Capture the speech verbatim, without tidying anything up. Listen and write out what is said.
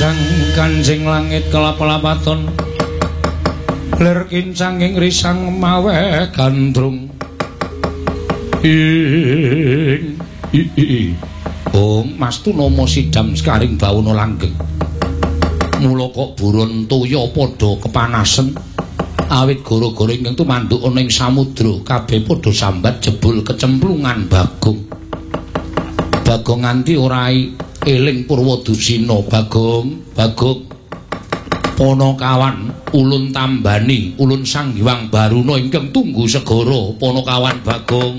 kincang kanjeng langit kelap-lapaton lir kincang ing risang mawe gandrung ing ii oh mastu nama sidam sekaring bawana langgeng mula kok buron toya padha kepanasen awit gara-gara ingkang tumanduk ana ing samudra kabeh padha sambat jebul kecemplungan Bagong Bagong nganti ora eling Purwadusina Bagong Bagong Panakawan ulun tambani ulun Sang Hyang Baruna ingkang tunggu segara Panakawan Bagong